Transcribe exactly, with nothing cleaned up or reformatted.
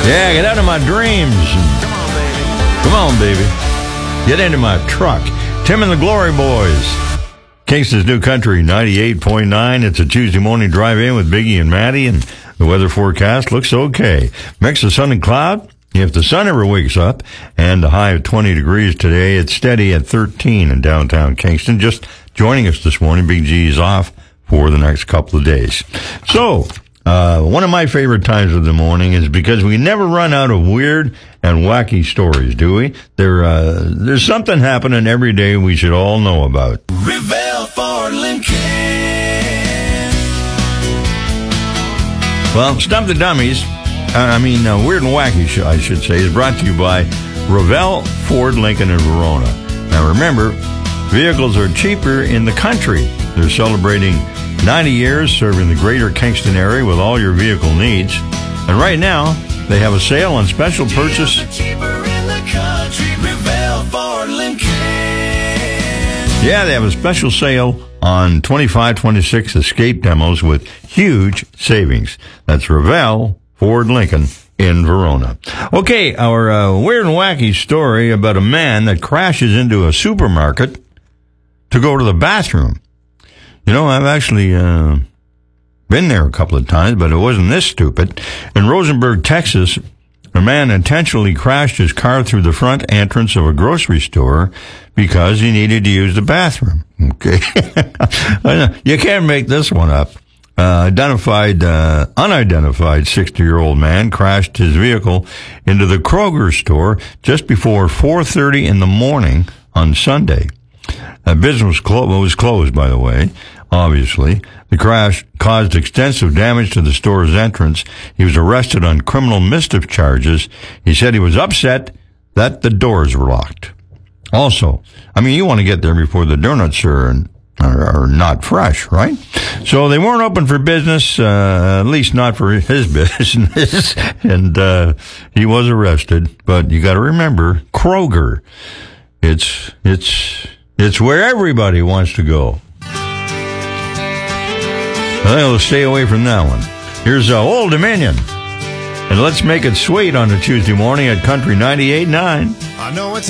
Yeah, get out of my dreams. Come on, baby. Come on, baby. Get into my truck. Tim and the Glory Boys. Kingston's New Country, ninety-eight point nine. It's a Tuesday morning drive-in with Biggie and Maddie, and the weather forecast looks okay. Mix of sun and cloud. If the sun ever wakes up, and a high of twenty degrees today, it's steady at thirteen in downtown Kingston. Just joining us this morning, Big G is off for the next couple of days. So, uh, one of my favorite times of the morning is because we never run out of weird and wacky stories, do we? There, uh, there's something happening every day we should all know about. Revell Ford Lincoln. Well, Stump the Dummies, uh, I mean, uh, Weird and Wacky, sh- I should say, is brought to you by Revell Ford Lincoln in Verona. Now remember, vehicles are cheaper in the country. They're celebrating ninety years serving the greater Kingston area with all your vehicle needs. And right now, they have a sale on special purchase. Cheaper in the country. Revell Ford Lincoln. Yeah, they have a special sale on twenty-five twenty-six Escape demos with huge savings. That's Revell Ford Lincoln in Verona. Okay, our uh, weird and wacky story about a man that crashes into a supermarket to go to the bathroom. You know, I've actually uh, been there a couple of times, but it wasn't this stupid. In Rosenberg, Texas, a man intentionally crashed his car through the front entrance of a grocery store because he needed to use the bathroom. Okay. You can't make this one up. Uh, identified, uh, unidentified sixty-year-old man crashed his vehicle into the Kroger store just before four thirty in the morning on Sunday. Uh, business was, clo- was closed, by the way, obviously. The crash caused extensive damage to the store's entrance. He was arrested on criminal mischief charges. He said he was upset that the doors were locked. Also, I mean, you want to get there before the donuts are, are, are not fresh, right? So they weren't open for business, uh, at least not for his business, and uh, he was arrested. But you got to remember, Kroger, it's, it's, it's where everybody wants to go. I think I'll stay away from that one. Here's uh, Old Dominion. And let's make it sweet on a Tuesday morning at Country ninety-eight point nine. I know it's